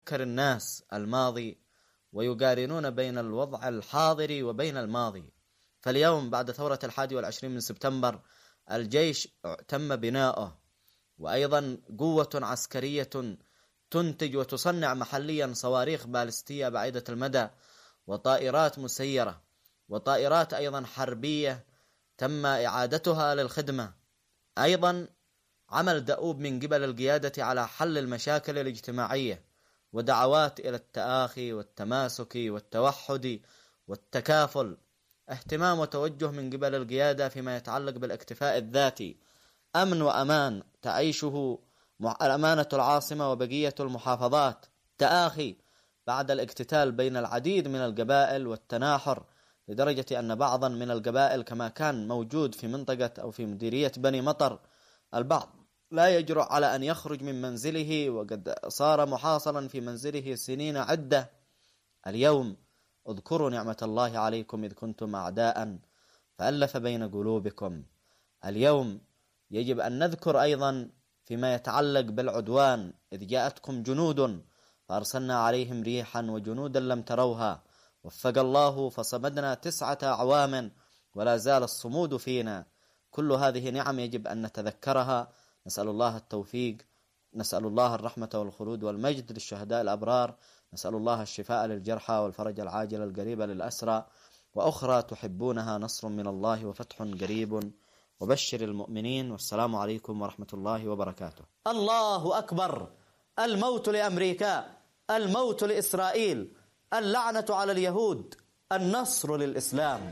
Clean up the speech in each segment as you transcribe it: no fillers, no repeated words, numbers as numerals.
يتذكر الناس الماضي ويقارنون بين الوضع الحاضر وبين الماضي. فاليوم بعد ثورة 21 من سبتمبر الجيش تم بناؤه، وأيضا قوة عسكرية تنتج وتصنع محليا صواريخ بالستية بعيدة المدى وطائرات مسيرة وطائرات أيضا حربية تم إعادتها للخدمة. أيضا عمل دؤوب من قبل القيادة على حل المشاكل الاجتماعية ودعوات إلى التآخي والتماسك والتوحد والتكافل. اهتمام وتوجه من قبل القيادة فيما يتعلق بالاكتفاء الذاتي، أمن وأمان تعيشه الأمانة العاصمة وبقية المحافظات، تآخي بعد الاقتتال بين العديد من القبائل والتناحر لدرجة أن بعضا من القبائل كما كان موجود في منطقة أو في مديرية بني مطر البعض لا يجرؤ على أن يخرج من منزله وقد صار محاصرا في منزله سنين عدة. اليوم اذكروا نعمة الله عليكم إذ كنتم أعداء فألف بين قلوبكم. اليوم يجب أن نذكر أيضا فيما يتعلق بالعدوان إذ جاءتكم جنود فأرسلنا عليهم ريحا وجنودا لم تروها وفق الله فصمدنا 9 أعوام ولا زال الصمود فينا. كل هذه نعم يجب أن نتذكرها. نسأل الله التوفيق، نسأل الله الرحمة والخلود والمجد للشهداء الأبرار، نسأل الله الشفاء للجرحى والفرج العاجل القريب للأسرى، وأخرى تحبونها نصر من الله وفتح قريب وبشر المؤمنين. والسلام عليكم ورحمة الله وبركاته. الله أكبر. الموت لأمريكا، الموت لإسرائيل، اللعنة على اليهود، النصر للإسلام.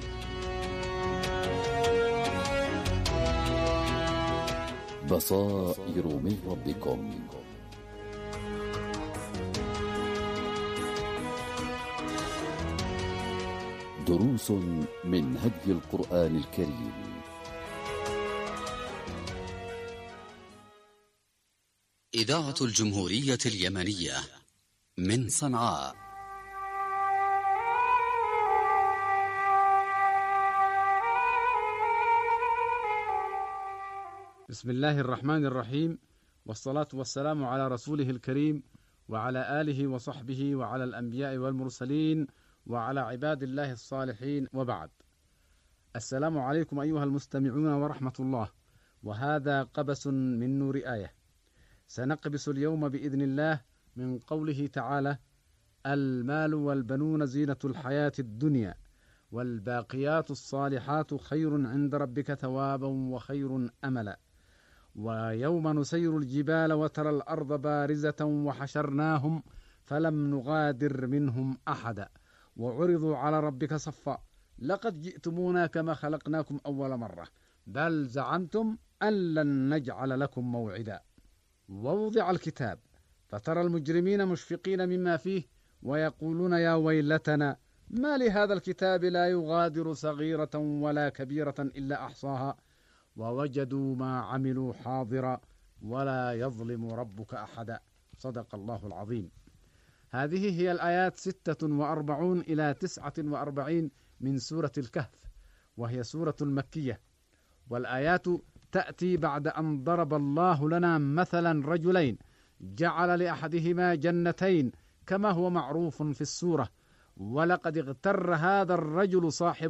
بصائر من ربكم. دروس من هدي القرآن الكريم. إذاعة الجمهورية اليمنية من صنعاء. بسم الله الرحمن الرحيم، والصلاة والسلام على رسوله الكريم وعلى آله وصحبه وعلى الأنبياء والمرسلين وعلى عباد الله الصالحين، وبعد. السلام عليكم أيها المستمعون ورحمة الله. وهذا قبس من نور آية. سنقبس اليوم بإذن الله من قوله تعالى: المال والبنون زينة الحياة الدنيا والباقيات الصالحات خير عند ربك ثوابا وخير أملا. ويوم نسير الجبال وترى الأرض بارزة وحشرناهم فلم نغادر منهم أحدا وعرضوا على ربك صفا لقد جئتمونا كما خلقناكم أول مرة بل زعمتم أن لن نجعل لكم موعدا. ووضع الكتاب فترى المجرمين مشفقين مما فيه ويقولون يا ويلتنا ما لهذا الكتاب لا يغادر صغيرة ولا كبيرة إلا أحصاها ووجدوا ما عملوا حاضرا ولا يظلم ربك أحدا. صدق الله العظيم. هذه هي الآيات 46 إلى 49 من سورة الكهف، وهي سورة مكية. والآيات تأتي بعد أن ضرب الله لنا مثلا رجلين جعل لأحدهما جنتين كما هو معروف في السورة، ولقد اغتر هذا الرجل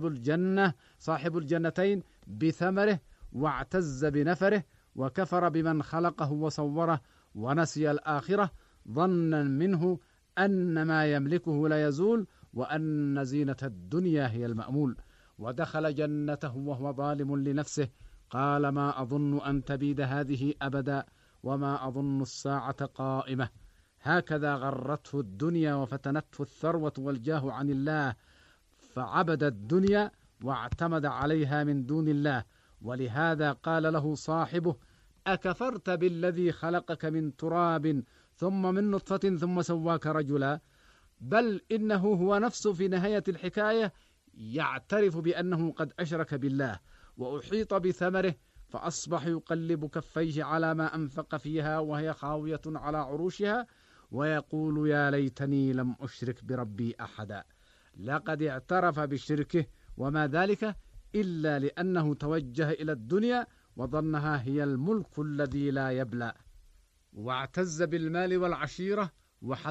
صاحب الجنتين بثمره واعتز بنفره وكفر بمن خلقه وصوره ونسي الآخرة ظنا منه أن ما يملكه لا يزول وأن زينة الدنيا هي المأمول. ودخل جنته وهو ظالم لنفسه قال ما أظن أن تبيد هذه أبدا وما أظن الساعة قائمة. هكذا غرته الدنيا وفتنته الثروة والجاه عن الله فعبد الدنيا واعتمد عليها من دون الله. ولهذا قال له صاحبه أكفرت بالذي خلقك من تراب ثم من نطفة ثم سواك رجلا. بل إنه هو نفسه في نهاية الحكاية يعترف بأنه قد أشرك بالله وأحيط بثمره فأصبح يقلب كفيه على ما أنفق فيها وهي خاوية على عروشها ويقول يا ليتني لم أشرك بربي أحدا. لقد اعترف بشركه وما ذلك إلا لأنه توجه إلى الدنيا وظنها هي الملك الذي لا يبلى واعتز بالمال والعشيرة